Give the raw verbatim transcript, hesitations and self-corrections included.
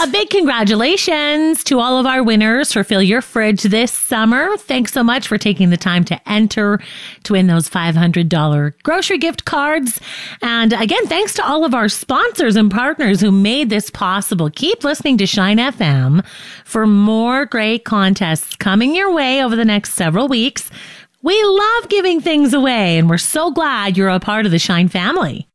A big congratulations to all of our winners for Fill Your Fridge this summer. Thanks so much for taking the time to enter to win those five hundred dollars grocery gift cards. And again, thanks to all of our sponsors and partners who made this possible. Keep listening to Shine F M for more great contests coming your way over the next several weeks. We love giving things away, and we're so glad you're a part of the Shine family.